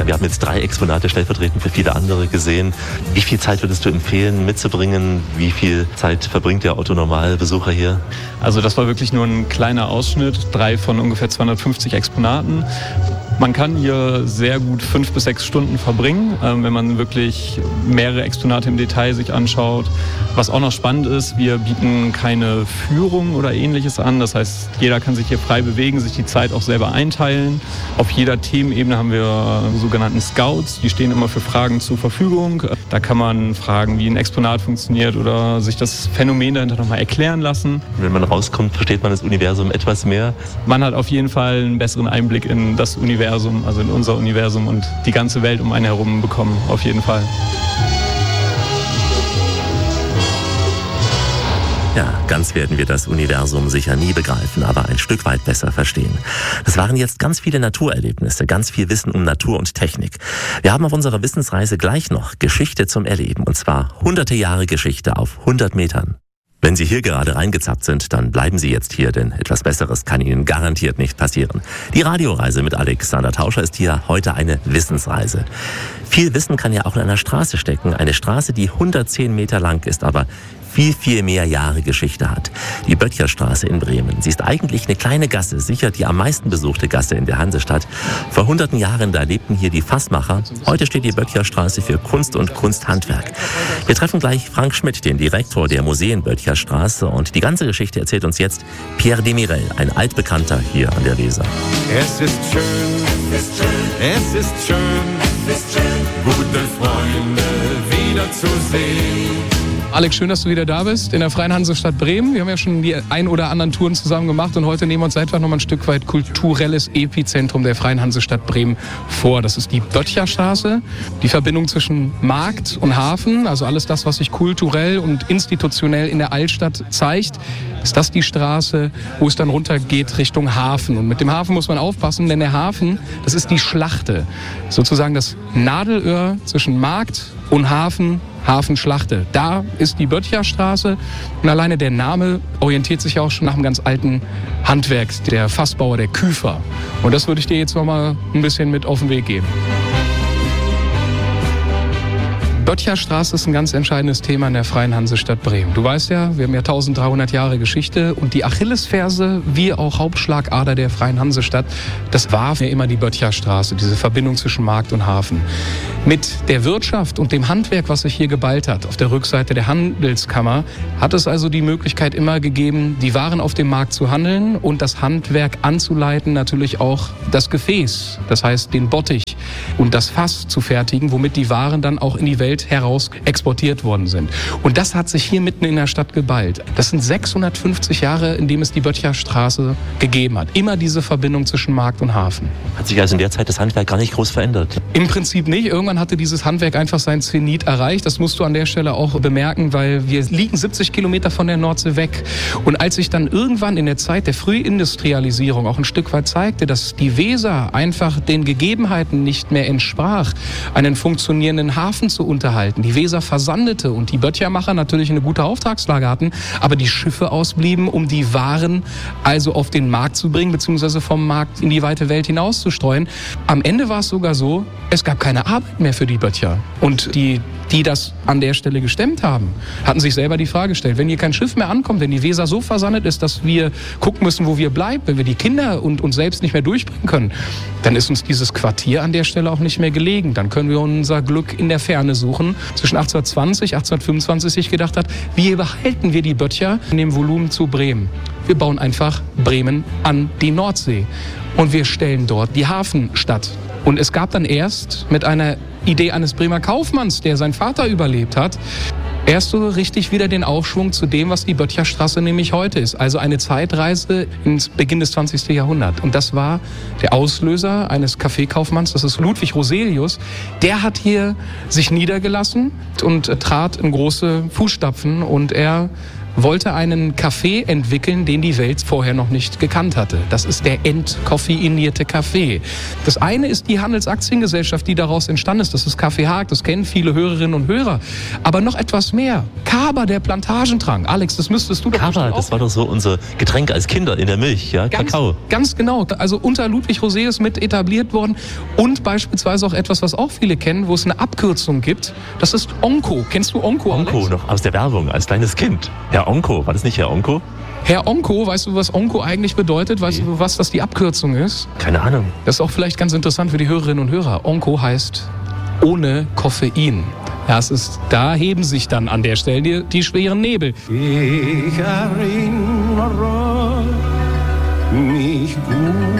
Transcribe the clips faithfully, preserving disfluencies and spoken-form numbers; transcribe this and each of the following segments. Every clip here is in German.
Ja, wir haben jetzt drei Exponate stellvertretend für viele andere gesehen. Wie viel Zeit würdest du empfehlen mitzubringen? Wie viel Zeit verbringt der Otto-Normalbesucher hier? Also das war wirklich nur ein kleiner Ausschnitt, drei von ungefähr zweihundertfünfzig Exponaten. Man kann hier sehr gut fünf bis sechs Stunden verbringen, äh, wenn man wirklich mehrere Exponate im Detail sich anschaut. Was auch noch spannend ist, wir bieten keine Führung oder Ähnliches an. Das heißt, jeder kann sich hier frei bewegen, sich die Zeit auch selber einteilen. Auf jeder Themenebene haben wir sogenannten Scouts, die stehen immer für Fragen zur Verfügung. Da kann man fragen, wie ein Exponat funktioniert oder sich das Phänomen dahinter nochmal erklären lassen. Wenn man rauskommt, versteht man das Universum etwas mehr? Man hat auf jeden Fall einen besseren Einblick in das Universum, also in unser Universum und die ganze Welt um einen herum bekommen, auf jeden Fall. Ja, ganz werden wir das Universum sicher nie begreifen, aber ein Stück weit besser verstehen. Das waren jetzt ganz viele Naturerlebnisse, ganz viel Wissen um Natur und Technik. Wir haben auf unserer Wissensreise gleich noch Geschichte zum Erleben, und zwar hunderte Jahre Geschichte auf hundert Metern. Wenn Sie hier gerade reingezappt sind, dann bleiben Sie jetzt hier, denn etwas Besseres kann Ihnen garantiert nicht passieren. Die Radioreise mit Alexander Tauscher ist hier heute eine Wissensreise. Viel Wissen kann ja auch in einer Straße stecken. Eine Straße, die hundertzehn Meter lang ist, aber viel, viel mehr Jahre Geschichte hat. Die Böttcherstraße in Bremen. Sie ist eigentlich eine kleine Gasse, sicher die am meisten besuchte Gasse in der Hansestadt. Vor hunderten Jahren, da lebten hier die Fassmacher. Heute steht die Böttcherstraße für Kunst und Kunsthandwerk. Wir treffen gleich Frank Schmidt, den Direktor der Museen Böttcherstraße. Und die ganze Geschichte erzählt uns jetzt Pierre Demirel, ein Altbekannter hier an der Weser. Es ist schön, es ist schön, es ist schön, es ist schön, gute Freunde wiederzusehen. Alex, schön, dass du wieder da bist in der Freien Hansestadt Bremen. Wir haben ja schon die ein oder anderen Touren zusammen gemacht und heute nehmen wir uns einfach noch mal ein Stück weit kulturelles Epizentrum der Freien Hansestadt Bremen vor. Das ist die Böttcherstraße, die Verbindung zwischen Markt und Hafen, also alles das, was sich kulturell und institutionell in der Altstadt zeigt. Ist das die Straße, wo es dann runtergeht Richtung Hafen. Und mit dem Hafen muss man aufpassen, denn der Hafen, das ist die Schlachte. Sozusagen das Nadelöhr zwischen Markt und Hafen, Hafenschlachte. Da ist die Böttcherstraße und alleine der Name orientiert sich ja auch schon nach einem ganz alten Handwerk, der Fassbauer, der Küfer. Und das würde ich dir jetzt noch mal ein bisschen mit auf den Weg geben. Böttcherstraße ist ein ganz entscheidendes Thema in der Freien Hansestadt Bremen. Du weißt ja, wir haben ja dreizehnhundert Jahre Geschichte und die Achillesferse, wie auch Hauptschlagader der Freien Hansestadt, das war ja immer die Böttcherstraße, diese Verbindung zwischen Markt und Hafen. Mit der Wirtschaft und dem Handwerk, was sich hier geballt hat, auf der Rückseite der Handelskammer, hat es also die Möglichkeit immer gegeben, die Waren auf dem Markt zu handeln und das Handwerk anzuleiten, natürlich auch das Gefäß, das heißt den Bottich und das Fass zu fertigen, womit die Waren dann auch in die Welt heraus exportiert worden sind. Und das hat sich hier mitten in der Stadt geballt. Das sind sechshundertfünfzig Jahre, in dem es die Böttcherstraße gegeben hat. Immer diese Verbindung zwischen Markt und Hafen. Hat sich also in der Zeit das Handwerk gar nicht groß verändert? Im Prinzip nicht. Irgendwann hatte dieses Handwerk einfach sein Zenit erreicht. Das musst du an der Stelle auch bemerken, weil wir liegen siebzig Kilometer von der Nordsee weg. Und als sich dann irgendwann in der Zeit der Frühindustrialisierung auch ein Stück weit zeigte, dass die Weser einfach den Gegebenheiten nicht mehr entsprach, einen funktionierenden Hafen zu unterhalten, die Weser versandete und die Böttchermacher natürlich eine gute Auftragslage hatten, aber die Schiffe ausblieben, um die Waren also auf den Markt zu bringen, beziehungsweise vom Markt in die weite Welt hinauszustreuen. Am Ende war es sogar so, es gab keine Arbeit mehr für die Böttcher. Und die, die das an der Stelle gestemmt haben, hatten sich selber die Frage gestellt, wenn hier kein Schiff mehr ankommt, wenn die Weser so versandet ist, dass wir gucken müssen, wo wir bleiben, wenn wir die Kinder und uns selbst nicht mehr durchbringen können, dann ist uns dieses Quartier an der Stelle auch nicht mehr gelegen. Dann können wir unser Glück in der Ferne suchen. Zwischen achtzehnhundertzwanzig, achtzehnhundertfünfundzwanzig sich gedacht hat, wie behalten wir die Böttcher in dem Volumen zu Bremen? Wir bauen einfach Bremen an die Nordsee und wir stellen dort die Hafenstadt. Und es gab dann erst mit einer Idee eines Bremer Kaufmanns, der seinen Vater überlebt hat, erst so richtig wieder den Aufschwung zu dem, was die Böttcherstraße nämlich heute ist. Also eine Zeitreise ins Beginn des zwanzigsten Jahrhunderts. Und das war der Auslöser eines Kaffeekaufmanns, das ist Ludwig Roselius. Der hat hier sich niedergelassen und trat in große Fußstapfen und er wollte einen Kaffee entwickeln, den die Welt vorher noch nicht gekannt hatte. Das ist der entkoffeinierte Kaffee. Das eine ist die Handelsaktiengesellschaft, die daraus entstanden ist. Das ist Kaffee Haag, das kennen viele Hörerinnen und Hörer. Aber noch etwas mehr. Kaba, der Plantagentrank. Alex, das müsstest du doch Kaba, das war doch so unser Getränk als Kinder in der Milch, ja? Ganz, Kakao. Ganz genau. Also unter Ludwig Roselius mit etabliert worden. Und beispielsweise auch etwas, was auch viele kennen, wo es eine Abkürzung gibt. Das ist Onko. Kennst du Onko, Alex? Onko, noch aus der Werbung, als kleines Kind. Herr Onko, war das nicht Herr Onko? Herr Onko, weißt du, was Onko eigentlich bedeutet? Weißt du, was das die Abkürzung ist? Keine Ahnung. Das ist auch vielleicht ganz interessant für die Hörerinnen und Hörer. Onko heißt ohne Koffein. Ja, es ist, da heben sich dann an der Stelle die, die schweren Nebel. Ich erinnere mich gut.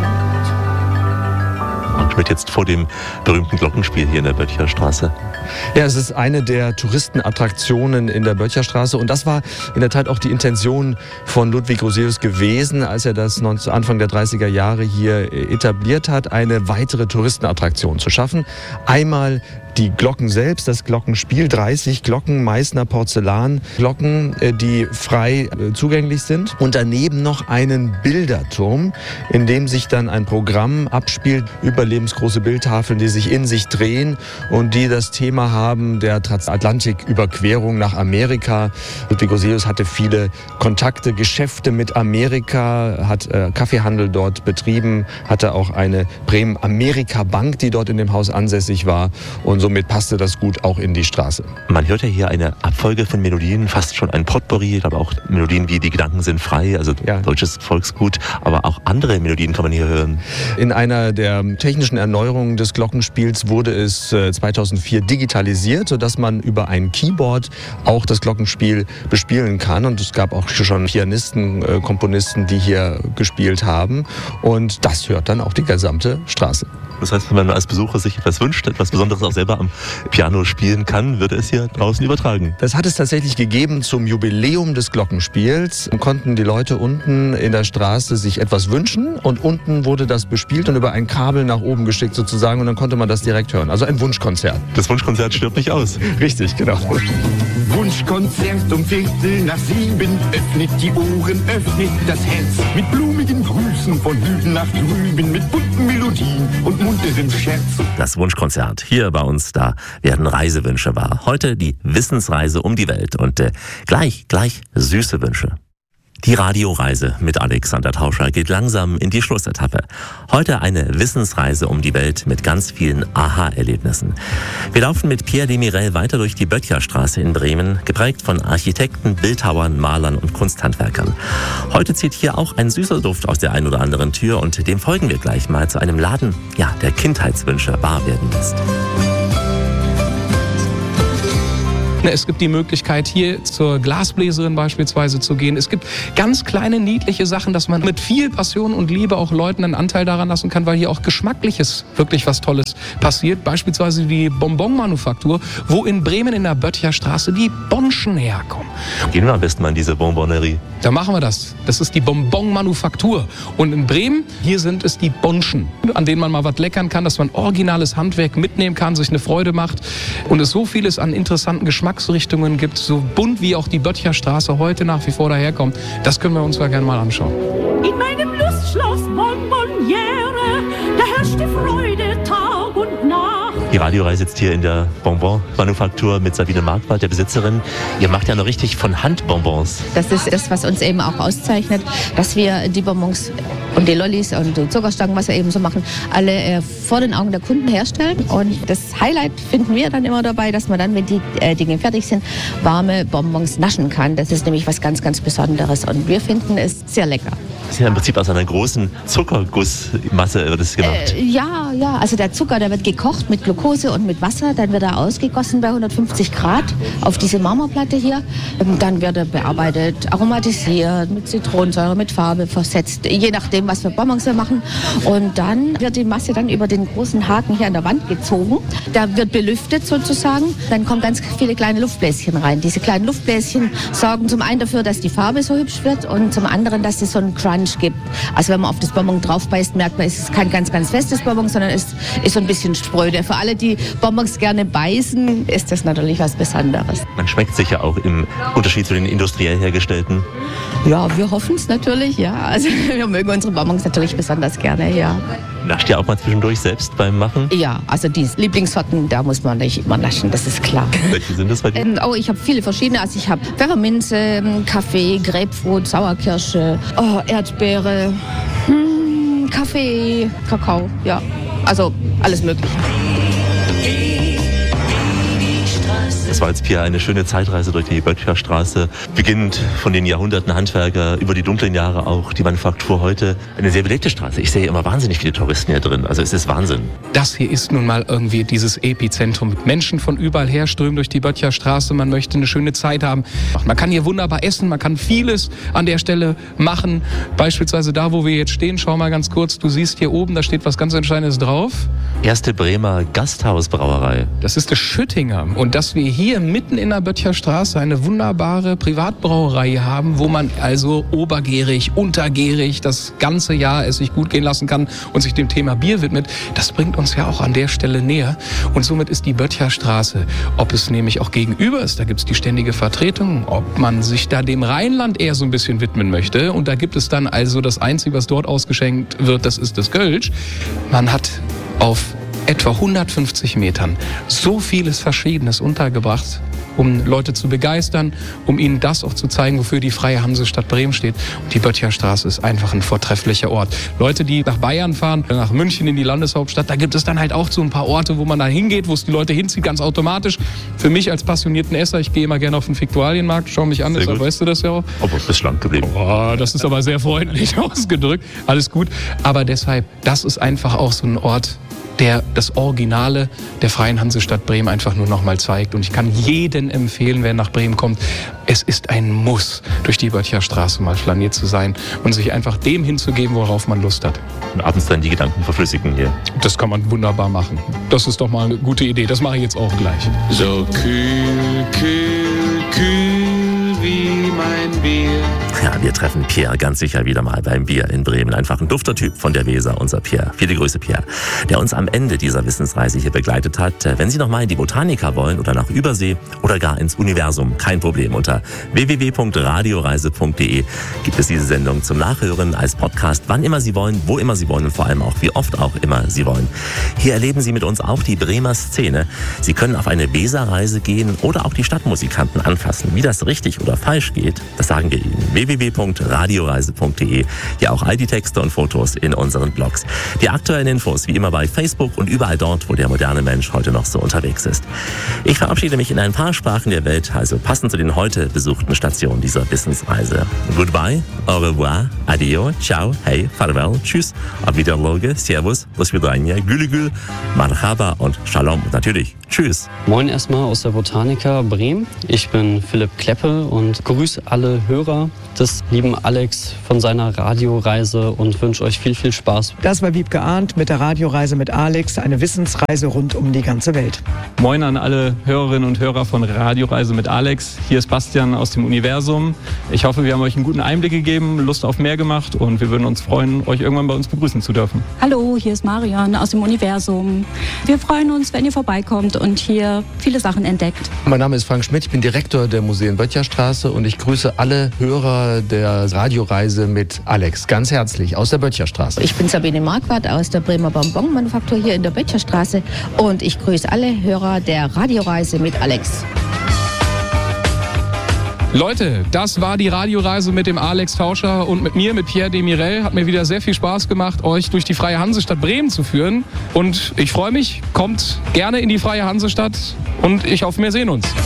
Schmidt, jetzt vor dem berühmten Glockenspiel hier in der Böttcherstraße. Ja, es ist eine der Touristenattraktionen in der Böttcherstraße und das war in der Tat auch die Intention von Ludwig Roselius gewesen, als er das Anfang der dreißiger Jahre hier etabliert hat, eine weitere Touristenattraktion zu schaffen. Einmal die Glocken selbst, das Glockenspiel, dreißig Glocken, Meißner Porzellanglocken, die frei zugänglich sind. Und daneben noch einen Bilderturm, in dem sich dann ein Programm abspielt, überlebensgroße Bildtafeln, die sich in sich drehen und die das Thema haben der Transatlantiküberquerung nach Amerika. Ludwig Roselius hatte viele Kontakte, Geschäfte mit Amerika, hat äh, Kaffeehandel dort betrieben, hatte auch eine Bremen-Amerika-Bank, die dort in dem Haus ansässig war. Und somit passte das gut auch in die Straße. Man hört ja hier eine Abfolge von Melodien, fast schon ein Potpourri, aber auch Melodien wie Die Gedanken sind frei, also ja. Deutsches Volksgut, aber auch andere Melodien kann man hier hören. In einer der technischen Erneuerungen des Glockenspiels wurde es zweitausendvier digitalisiert, sodass man über ein Keyboard auch das Glockenspiel bespielen kann. Und es gab auch schon Pianisten, Komponisten, die hier gespielt haben. Und das hört dann auch die gesamte Straße. Das heißt, wenn man als Besucher sich etwas wünscht, etwas Besonderes auch selber am Piano spielen kann, würde es hier draußen übertragen. Das hat es tatsächlich gegeben zum Jubiläum des Glockenspiels. Konnten die Leute unten in der Straße sich etwas wünschen und unten wurde das bespielt und über ein Kabel nach oben geschickt sozusagen und dann konnte man das direkt hören. Also ein Wunschkonzert. Das Wunschkonzert stirbt nicht aus. Richtig, genau. Wunschkonzert um Viertel nach sieben. Öffnet die Ohren, öffnet das Herz. Mit blumigen Grüßen von Hüben nach drüben. Mit bunten Melodien und munterem Scherz. Das Wunschkonzert hier bei uns, da werden Reisewünsche wahr. Heute die Wissensreise um die Welt und äh, gleich, gleich süße Wünsche. Die Radioreise mit Alexander Tauscher geht langsam in die Schlussetappe. Heute eine Wissensreise um die Welt mit ganz vielen Aha-Erlebnissen. Wir laufen mit Pierre Demirel weiter durch die Böttcherstraße in Bremen, geprägt von Architekten, Bildhauern, Malern und Kunsthandwerkern. Heute zieht hier auch ein süßer Duft aus der einen oder anderen Tür und dem folgen wir gleich mal zu einem Laden, ja, der Kindheitswünsche wahr werden lässt. Es gibt die Möglichkeit, hier zur Glasbläserin beispielsweise zu gehen. Es gibt ganz kleine, niedliche Sachen, dass man mit viel Passion und Liebe auch Leuten einen Anteil daran lassen kann, weil hier auch Geschmackliches wirklich was Tolles passiert. Beispielsweise die Bonbon-Manufaktur, wo in Bremen in der Böttcherstraße die Bonschen herkommen. Gehen wir am besten mal in diese Bonbonnerie. Da machen wir das. Das ist die Bonbon-Manufaktur. Und in Bremen, hier sind es die Bonschen, an denen man mal was leckern kann, dass man originales Handwerk mitnehmen kann, sich eine Freude macht und es so vieles an interessanten Geschmacksrichtungen gibt, so bunt wie auch die Böttcherstraße heute nach wie vor daherkommt. Das können wir uns ja gerne mal anschauen. In meinem Lustschloss Bonbonniere, da herrscht die Freude Tag und Nacht. Die Radioreise sitzt hier in der Bonbon-Manufaktur mit Sabine Markwald, der Besitzerin. Ihr macht ja noch richtig von Hand Bonbons. Das ist das, was uns eben auch auszeichnet, dass wir die Bonbons und die Lollis und die Zuckerstangen, was wir eben so machen, alle äh, vor den Augen der Kunden herstellen. Und das Highlight finden wir dann immer dabei, dass man dann, wenn die äh, Dinge fertig sind, warme Bonbons naschen kann. Das ist nämlich was ganz, ganz Besonderes. Und wir finden es sehr lecker. Das ist ja im Prinzip aus einer großen Zuckergussmasse wird es gemacht. Äh, ja, ja. Also der Zucker, der wird gekocht mit Glucose und mit Wasser. Dann wird er ausgegossen bei hundertfünfzig Grad auf diese Marmorplatte hier. Und dann wird er bearbeitet, aromatisiert, mit Zitronensäure, mit Farbe versetzt, je nachdem, was für Bonbons wir machen. Und dann wird die Masse dann über den großen Haken hier an der Wand gezogen. Da wird belüftet sozusagen. Dann kommen ganz viele kleine Luftbläschen rein. Diese kleinen Luftbläschen sorgen zum einen dafür, dass die Farbe so hübsch wird und zum anderen, dass es so einen Crunch gibt. Also wenn man auf das Bonbon drauf beißt, merkt man, es ist kein ganz, ganz festes Bonbon, sondern es ist so ein bisschen spröde. Für alle, die Bonbons gerne beißen, ist das natürlich was Besonderes. Man schmeckt sicher auch im Unterschied zu den industriell hergestellten. Ja, wir hoffen es natürlich, ja. Also wir mögen unsere Bonbons natürlich besonders gerne, ja. Nascht ihr auch mal zwischendurch selbst beim Machen? Ja, also die Lieblingssorten, da muss man nicht immer naschen, das ist klar. Welche sind das bei dir? Ähm, oh, ich habe viele verschiedene. Also ich habe Pfefferminze, Kaffee, Grapefruit, Sauerkirsche, oh, Erdbeere, hm, Kaffee, Kakao, ja. Also alles Mögliche. Das war jetzt, Pierre, eine schöne Zeitreise durch die Böttcherstraße. Beginnend von den Jahrhunderten Handwerker, über die dunklen Jahre auch, die Manufaktur heute. Eine sehr belebte Straße. Ich sehe immer wahnsinnig viele Touristen hier drin. Also es ist Wahnsinn. Das hier ist nun mal irgendwie dieses Epizentrum. Menschen von überall her strömen durch die Böttcherstraße. Man möchte eine schöne Zeit haben. Man kann hier wunderbar essen. Man kann vieles an der Stelle machen. Beispielsweise da, wo wir jetzt stehen. Schau mal ganz kurz. Du siehst hier oben, da steht was ganz Entscheidendes drauf. Erste Bremer Gasthausbrauerei. Das ist der Schüttinger. Und dass wir hier mitten in der Böttcherstraße eine wunderbare Privatbrauerei haben, wo man also obergärig, untergärig das ganze Jahr es sich gut gehen lassen kann und sich dem Thema Bier widmet, das bringt uns ja auch an der Stelle näher. Und somit ist die Böttcherstraße, ob es nämlich auch gegenüber ist, da gibt es die ständige Vertretung, ob man sich da dem Rheinland eher so ein bisschen widmen möchte. Und da gibt es dann also das Einzige, was dort ausgeschenkt wird, das ist das Kölsch. Man hat auf etwa hundertfünfzig Metern so vieles Verschiedenes untergebracht, um Leute zu begeistern, um ihnen das auch zu zeigen, wofür die Freie Hansestadt Bremen steht. Und die Böttcherstraße ist einfach ein vortrefflicher Ort. Leute, die nach Bayern fahren, nach München in die Landeshauptstadt, da gibt es dann halt auch so ein paar Orte, wo man da hingeht, wo es die Leute hinzieht, ganz automatisch. Für mich als passionierten Esser, ich gehe immer gerne auf den Viktualienmarkt, schau mich an, sehr deshalb gut. Weißt du das ja auch. Aber du bist schlank geblieben. Oh, das ist aber sehr freundlich ausgedrückt. Alles gut. Aber deshalb, das ist einfach auch so ein Ort, der das Originale der Freien Hansestadt Bremen einfach nur noch mal zeigt. Und ich kann jeden empfehlen, wer nach Bremen kommt, es ist ein Muss, durch die Böttcherstraße mal flaniert zu sein und sich einfach dem hinzugeben, worauf man Lust hat. Und abends dann die Gedanken verflüssigen hier. Das kann man wunderbar machen. Das ist doch mal eine gute Idee. Das mache ich jetzt auch gleich. So kühl, kühl, kühl wie mein Bier. Ja, wir treffen Pierre ganz sicher wieder mal beim Bier in Bremen. Einfach ein dufter Typ von der Weser, unser Pierre. Viele Grüße, Pierre, der uns am Ende dieser Wissensreise hier begleitet hat. Wenn Sie noch mal in die Botanica wollen oder nach Übersee oder gar ins Universum, kein Problem. Unter w w w punkt radioreise punkt de gibt es diese Sendung zum Nachhören als Podcast, wann immer Sie wollen, wo immer Sie wollen und vor allem auch, wie oft auch immer Sie wollen. Hier erleben Sie mit uns auch die Bremer Szene. Sie können auf eine Weserreise gehen oder auch die Stadtmusikanten anfassen. Wie das richtig oder falsch geht, das sagen wir Ihnen. w w w punkt radioreise punkt de. Ja, auch all die Texte und Fotos in unseren Blogs. Die aktuellen Infos wie immer bei Facebook und überall dort, wo der moderne Mensch heute noch so unterwegs ist. Ich verabschiede mich in ein paar Sprachen der Welt, also passend zu den heute besuchten Stationen dieser Wissensreise. Goodbye, au revoir, adio, ciao, hey, farewell, tschüss, auf Wiederloge, servus, do svidania, gülügül, marhaba und shalom und natürlich tschüss. Moin erstmal aus der Botanica Bremen. Ich bin Philipp Kleppe und grüße alle Hörer des lieben Alex von seiner Radioreise und wünsche euch viel, viel Spaß. Das war Wiebke Arndt mit der Radioreise mit Alex, eine Wissensreise rund um die ganze Welt. Moin an alle Hörerinnen und Hörer von Radioreise mit Alex. Hier ist Bastian aus dem Universum. Ich hoffe, wir haben euch einen guten Einblick gegeben, Lust auf mehr gemacht und wir würden uns freuen, euch irgendwann bei uns begrüßen zu dürfen. Hallo, hier ist Marion aus dem Universum. Wir freuen uns, wenn ihr vorbeikommt und hier viele Sachen entdeckt. Mein Name ist Frank Schmidt, ich bin Direktor der Museen Böttcherstraße und ich grüße alle Hörer der Radioreise mit Alex ganz herzlich aus der Böttcherstraße. Ich bin Sabine Marquardt aus der Bremer Bonbon-Manufaktur hier in der Böttcherstraße und ich grüße alle Hörer der Radioreise mit Alex. Leute, das war die Radioreise mit dem Alex Tauscher und mit mir, mit Pierre Demirel. Hat mir wieder sehr viel Spaß gemacht, euch durch die Freie Hansestadt Bremen zu führen. Und ich freue mich, kommt gerne in die Freie Hansestadt und ich hoffe, wir sehen uns.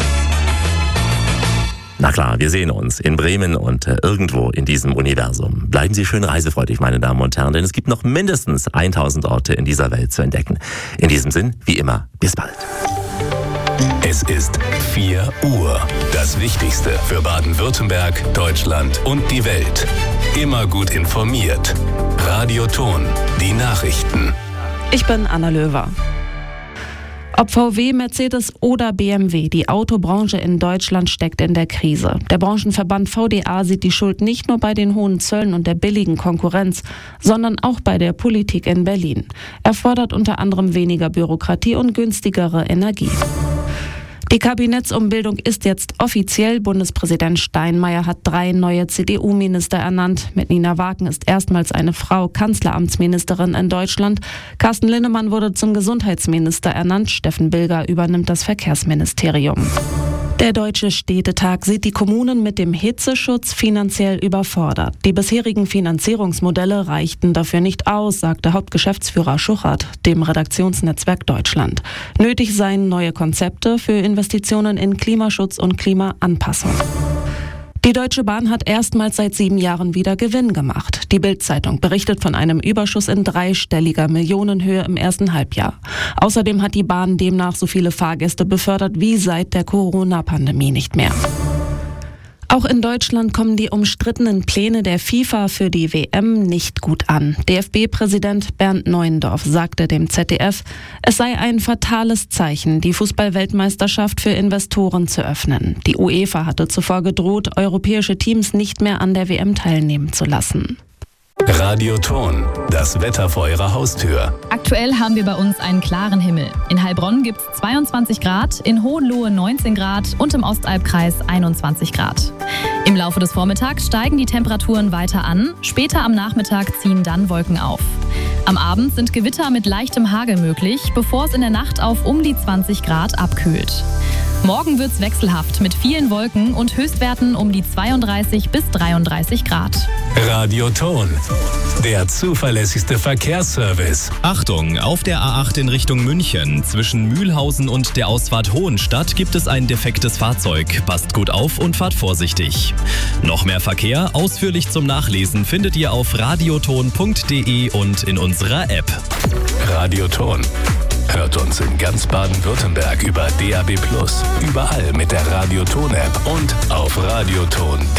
Na klar, wir sehen uns in Bremen und äh, irgendwo in diesem Universum. Bleiben Sie schön reisefreudig, meine Damen und Herren, denn es gibt noch mindestens tausend Orte in dieser Welt zu entdecken. In diesem Sinn, wie immer, bis bald. Es ist vier Uhr. Das Wichtigste für Baden-Württemberg, Deutschland und die Welt. Immer gut informiert. Radio Ton, die Nachrichten. Ich bin Anna Löwer. Ob V W, Mercedes oder B M W, die Autobranche in Deutschland steckt in der Krise. Der Branchenverband V D A sieht die Schuld nicht nur bei den hohen Zöllen und der billigen Konkurrenz, sondern auch bei der Politik in Berlin. Er fordert unter anderem weniger Bürokratie und günstigere Energie. Die Kabinettsumbildung ist jetzt offiziell. Bundespräsident Steinmeier hat drei neue C D U-Minister ernannt. Mit Nina Wagen ist erstmals eine Frau Kanzleramtsministerin in Deutschland. Carsten Linnemann wurde zum Gesundheitsminister ernannt. Steffen Bilger übernimmt das Verkehrsministerium. Der Deutsche Städtetag sieht die Kommunen mit dem Hitzeschutz finanziell überfordert. Die bisherigen Finanzierungsmodelle reichten dafür nicht aus, sagte Hauptgeschäftsführer Schuchert dem Redaktionsnetzwerk Deutschland. Nötig seien neue Konzepte für Investitionen in Klimaschutz und Klimaanpassung. Die Deutsche Bahn hat erstmals seit sieben Jahren wieder Gewinn gemacht. Die Bild-Zeitung berichtet von einem Überschuss in dreistelliger Millionenhöhe im ersten Halbjahr. Außerdem hat die Bahn demnach so viele Fahrgäste befördert wie seit der Corona-Pandemie nicht mehr. Auch in Deutschland kommen die umstrittenen Pläne der FIFA für die W M nicht gut an. D F B-Präsident Bernd Neuendorf sagte dem Z D F, es sei ein fatales Zeichen, die Fußball-Weltmeisterschaft für Investoren zu öffnen. Die UEFA hatte zuvor gedroht, europäische Teams nicht mehr an der W M teilnehmen zu lassen. Radioton, das Wetter vor Ihrer Haustür. Aktuell haben wir bei uns einen klaren Himmel. In Heilbronn gibt es zweiundzwanzig Grad, in Hohenlohe neunzehn Grad und im Ostalbkreis einundzwanzig Grad. Im Laufe des Vormittags steigen die Temperaturen weiter an, später am Nachmittag ziehen dann Wolken auf. Am Abend sind Gewitter mit leichtem Hagel möglich, bevor es in der Nacht auf um die zwanzig Grad abkühlt. Morgen wird's wechselhaft mit vielen Wolken und Höchstwerten um die zweiunddreißig bis dreiunddreißig Grad. Radioton, der zuverlässigste Verkehrsservice. Achtung, auf der A acht in Richtung München zwischen Mühlhausen und der Ausfahrt Hohenstadt gibt es ein defektes Fahrzeug. Passt gut auf und fahrt vorsichtig. Noch mehr Verkehr, ausführlich zum Nachlesen, findet ihr auf radioton punkt de und in unserer App. Radioton. Hört uns in ganz Baden-Württemberg über D A B plus, überall mit der Radioton-App und auf radioton punkt de.